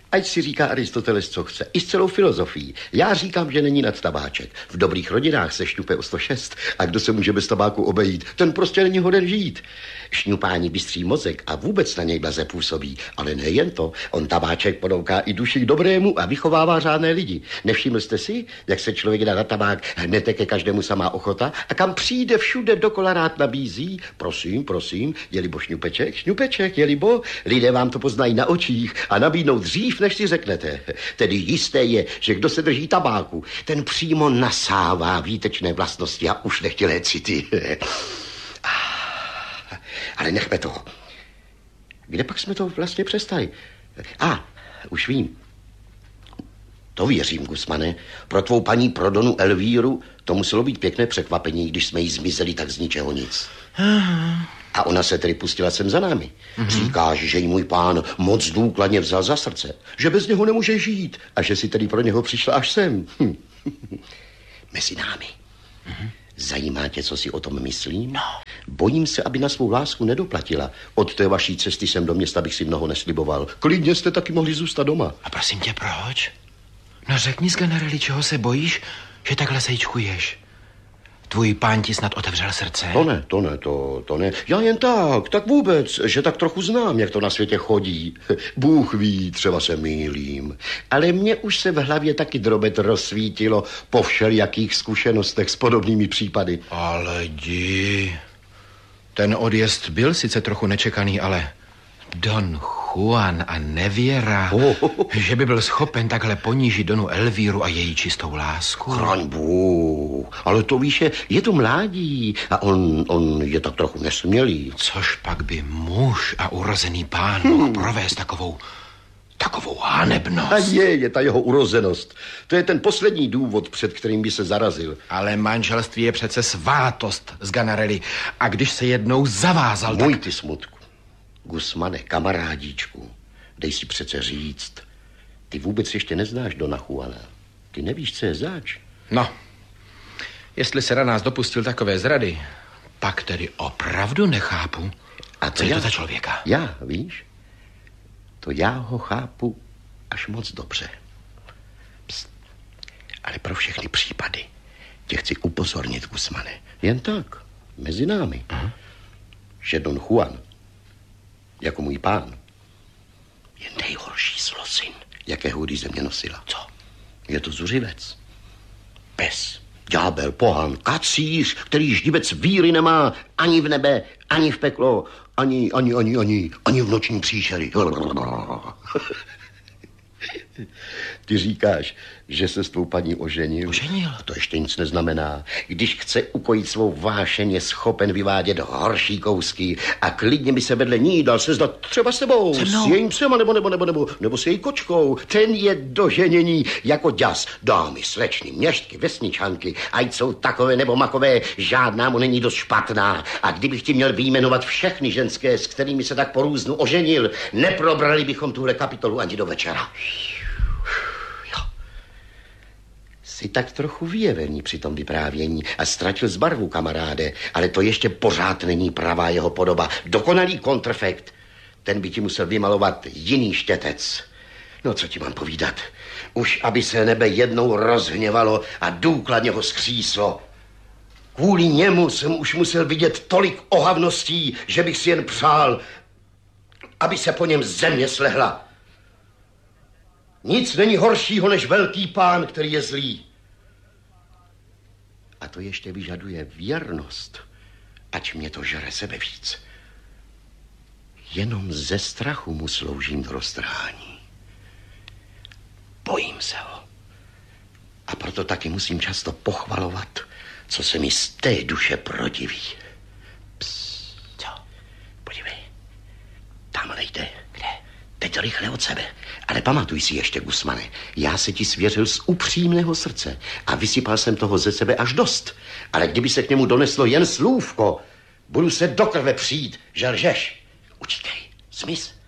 Ať si říká Aristoteles, co chce. I s celou filozofií. Já říkám, že není nad tabáček. V dobrých rodinách se šňupe o 106. A kdo se může bez tabáku obejít, ten prostě není hoden žít. Šňupání bystří mozek a vůbec na něj blaze působí. Ale nejen to, on tabáček podouká i duši k dobrému a vychovává řádné lidi. Nevšiml jste si, jak se člověk dá na tabák, hned ke každému samá ochota a kam přijde, všude dokola rád nabízí. Prosím, je-libo šňupeček, je-libo, lidé vám to poznají na očích a nabídnou dřív, než si řeknete. Tedy jisté je, že kdo se drží tabáku, ten přímo nasává výtečné vlastnosti a už nechtělé city. Ale nechme toho. Kde pak jsme to vlastně přestali? Už vím. To věřím, Gusmane. Pro tvou paní Prodonu Elvíru to muselo být pěkné překvapení, když jsme jí zmizeli tak z ničeho nic. A ona se tedy pustila sem za námi. Říkáš, že jí můj pán moc důkladně vzal za srdce, že bez něho nemůže žít a že si tedy pro něho přišla až sem. Mezi námi. Zajímá tě, co si o tom myslím? No. Bojím se, aby na svou lásku nedoplatila. Od té vaší cesty sem do města bych si mnoho nesliboval. Klidně jste taky mohli zůstat doma. A prosím tě, proč? No řekni, Sganarelli, čeho se bojíš, že takhle sejčkuješ? Tvůj pán ti snad otevřel srdce? To ne. Já jen tak vůbec, že tak trochu znám, jak to na světě chodí. Bůh ví, třeba se mýlím. Ale mně už se v hlavě taky drobet rozsvítilo po všelijakých zkušenostech s podobnými případy. Ale ten odjezd byl sice trochu nečekaný, ale Don Juan a nevěra, že by byl schopen takhle ponížit Donu Elvíru a její čistou lásku. Chraň Bůh, ale to víš, je to mládí a on je tak trochu nesmělý. Což pak by muž a urozený pán mohl provést takovou hanebnost. A je ta jeho urozenost. To je ten poslední důvod, před kterým by se zarazil. Ale manželství je přece svátost, Sganarelli. A když se jednou zavázal, Můj ty smutku. Gusmane, kamarádíčku, dej si přece říct, ty vůbec ještě neznáš Dona Juana. Ty nevíš, co je zač. No, jestli se na nás dopustil takové zrady, pak tedy opravdu nechápu. A co je to za člověka? Já, víš? To já ho chápu až moc dobře. Pst. Ale pro všechny případy tě chci upozornit, Gusmane. Jen tak, mezi námi. Že Don Juan jako můj pán je nejhorší zlosin, jakého kdy země nosila. Co? Je to zuřivec. Pes, ďábel, pohan, kacíř, který ždibec víry nemá ani v nebe, ani v peklo, ani v noční příšery. Ty říkáš, že se s tvou paní oženil? Oženil? To ještě nic neznamená. Když chce ukojit svou vášeň, je schopen vyvádět horší kousky a klidně by se vedle ní dal sezdat třeba s tebou, s jejím psem, nebo s její kočkou. Ten je do ženění jako ďas. Dámy, slečny, měštky, vesničanky, ať jsou takové nebo makové, žádná mu není dost špatná. A kdybych ti měl vyjmenovat všechny ženské, s kterými se tak po různu oženil, neprobrali bychom tuhle kapitolu ani do večera. Jsi tak trochu vyjevený při tom vyprávění a ztratil zbarvu, kamaráde, ale to ještě pořád není pravá jeho podoba. Dokonalý kontrfekt. Ten by ti musel vymalovat jiný štětec. No, co ti mám povídat? Už aby se nebe jednou rozhněvalo a důkladně ho skříslo. Kvůli němu jsem už musel vidět tolik ohavností, že bych si jen přál, aby se po něm země slehla. Nic není horšího než velký pán, který je zlý. A to ještě vyžaduje věrnost, ať mě to žere sebe víc. Jenom ze strachu mu sloužím do roztrhání. Bojím se ho. A proto taky musím často pochvalovat, co se mi z té duše protiví. Psst. Co? Podívej. Tamhle jde. Kde? Teď rychle od sebe. Ale pamatuj si ještě, Gusmane, já se ti svěřil z upřímného srdce a vysypal jsem toho ze sebe až dost. Ale kdyby se k němu doneslo jen slůvko, budu se do krve přijít, že lžeš. Utíkej, zmiz.